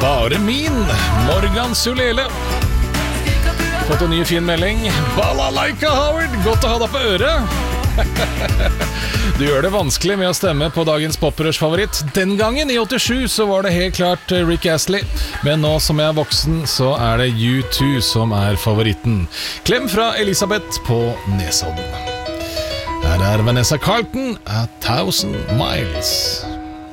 bare min. Morgan Sulele. Fått en ny fin melding. Balalaika, Howard, godt å ha deg på øret. Du gjør det vanskelig med å stemme på dagens poprørs-favoritt. Den gangen, i 87, så var det helt klart Rick Astley. Men nå som jeg er voksen, så er det U2 som er favoritten. Klem fra Elisabeth på Nesodden. Her er Vanessa Carlton, A Thousand Miles.